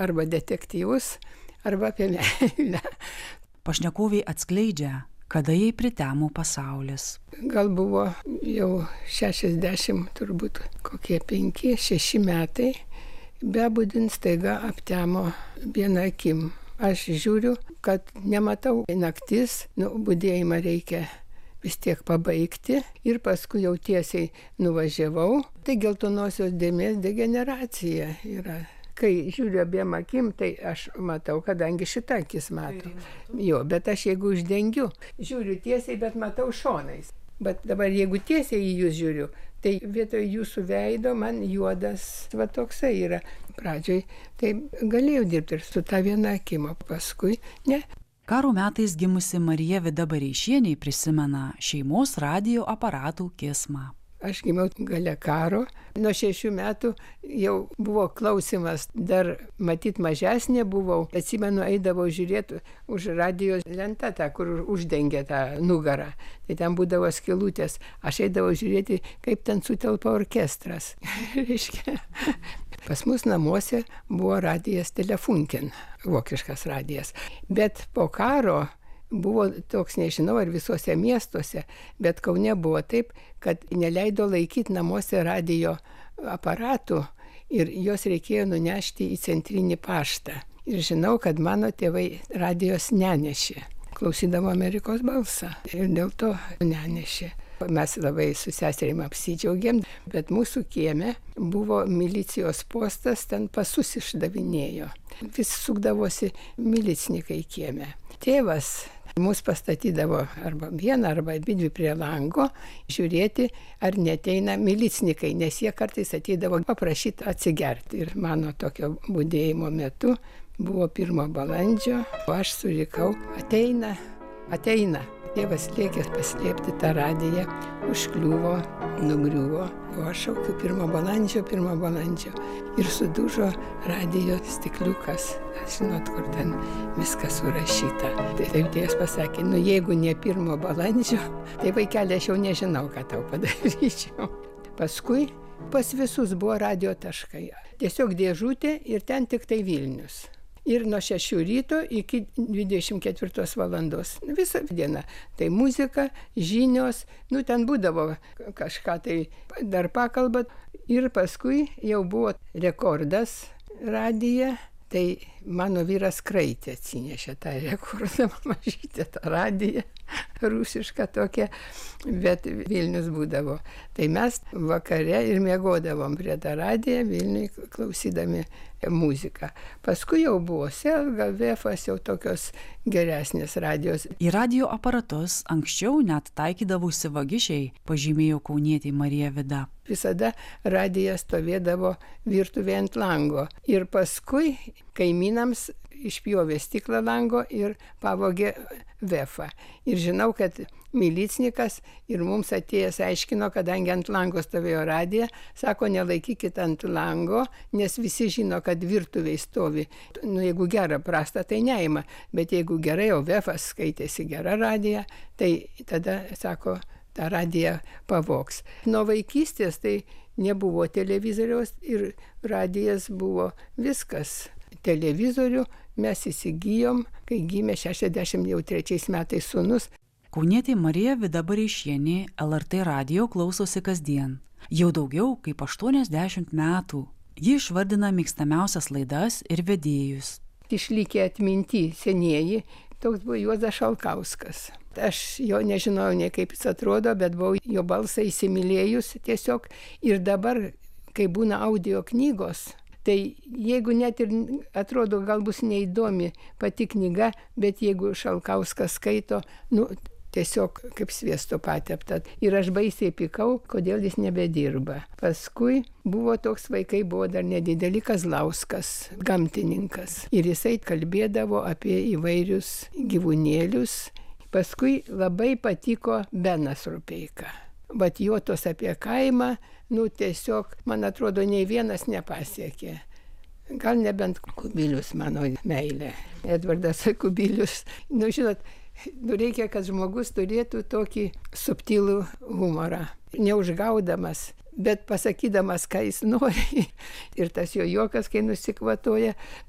arba detektyvus, arba apie meilę. Pašnekovė atskleidžia, kada jai pritemo pasaulis. Gal buvo jau 60, turbūt kokie 5-6 metai, bebudint staiga aptemo vieną akim. Aš žiūriu, kad nematau naktis, budėjimą reikia vis tiek pabaigti ir paskui jau tiesiai nuvažiavau. Tai geltonosios dėmės degeneracija yra. Kai žiūriu abiem akim, tai aš matau, kadangi šita akis mato. Jo, bet aš jeigu uždengiu, žiūriu tiesiai, bet matau šonais. Bet dabar jeigu tiesiai į jūs žiūriu, tai vietoj jūsų veido man juodas, va toksai yra. Pradžioj tai galėjau dirbti ir su ta viena akim, o paskui ne. Karo metais gimusi Marija Vida Bareišienė prisimena šeimos radijo aparatų kismą. Aš gimiau gale karo, nuo 6 metų jau buvo klausimas, dar matyt mažesnė buvau, atsimenu, eidavau žiūrėti už radijos lentą, tą, kur uždengė tą nugarą, tai ten būdavo skylutės, aš eidavau žiūrėti, kaip ten sutelpa orkestras. Pas mus namuose buvo radijas Telefunken, vokiškas radijas, bet po karo buvo toks, nežinau, ar visuose miestuose, bet Kaune buvo taip, kad neleido laikyti namuose radijo aparatų ir jos reikėjo nunešti į centrinį paštą. Ir žinau, kad mano tėvai radijos nenešė, klausydavo Amerikos balsą ir dėl to nenešė. Mes labai su seserim apsidžiaugėm, bet mūsų kieme buvo milicijos postas, ten pasus išdavinėjo. Vis sukdavosi milicininkai kieme. Tėvas mus pastatydavo arba vieną, arba abidvi prie lango, žiūrėti, ar neteina milicininkai, nes jie kartais ateidavo paprašyti atsigerti. Ir mano tokio budėjimo metu buvo 1 balandžio, o aš surikau, ateina. Tėvas lėkė paslėpti tą radiją, užkliuvo, nugriuvo, o aš šaukiu 1 balandžio ir sudužo radijo stikliukas. Žinot, kur ten viskas surašyta. Tai taip tėvas pasakė, jeigu ne 1 balandžio, tai vaikelė, aš jau nežinau, ką tau padaryčiau. Paskui pas visus buvo radijo taškai. Tiesiog dėžutė ir ten tik tai Vilnius. Ir nuo 6 ryto iki 24 valandos. Visą dieną. Tai muzika, žinios, ten būdavo kažką tai dar pakalbat. Ir paskui jau buvo rekordas radija. Tai mano vyras Kraitė atsinešė tą rekordą, mažytę tą radiją, rusišką tokią, bet Vilnius būdavo. Tai mes vakare ir miegodavom prie tą radiją Vilniui klausydami muziką. Paskui jau buvo Selga, Vefas, jau tokios geresnės radijos. Į radijo aparatus anksčiau net taikydavosi vagišiai, pažymėjo kaunietė Marija Vida. Visada radijas stovėdavo virtuvėje ant lango. Ir paskui kaimynams išpjovė stiklą lango ir pavogė Vefą. Ir žinau, kad milicininkas ir mums atėjęs aiškino, kadangi ant lango stovėjo radija, sako, nelaikykit ant lango, nes visi žino, kad virtuvėj stovi. Jeigu gera prasta, tai neima, bet jeigu gerai, o Vefas skaitėsi gerą radiją, tai tada, sako, tą radiją pavogs. Nuo vaikystės tai nebuvo televizoriaus ir radijas buvo viskas. Televizorių mes įsigijom, kai gimė 63 metais sūnus. Kaunietė Marija Vida Bareišienė LRT radijo klausosi kasdien. Jau daugiau kaip 80 metų. Ji išvardina mėgstamiausias laidas ir vedėjus. Išlikė atminty senieji, toks buvo Juozas Šalkauskas. Aš jo nežinojau, nei kaip jis atrodo, bet buvau jo balsą įsimylėjus tiesiog. Ir dabar, kai būna audio knygos, tai jeigu net ir atrodo gal bus neįdomi pati knyga, bet jeigu Šalkauskas skaito, tiesiog kaip sviesto patepta. Ir aš baisiai pykau, kodėl jis nebedirba. Paskui buvo toks vaikai, buvo dar nedideli Kazlauskas, gamtininkas. Ir jisai kalbėdavo apie įvairius gyvūnėlius. Paskui labai patiko Benas Rupeika. Bet jo tos apie kaimą, tiesiog, man atrodo, nei vienas nepasiekė. Gal nebent Kubilius mano meilė. Edvardas Kubilius. Žinot, reikia, kad žmogus turėtų tokį subtilų humorą. Neužgaudamas, bet pasakydamas, ką jis nori. Ir tas jo juokas, kai nusikvatoja.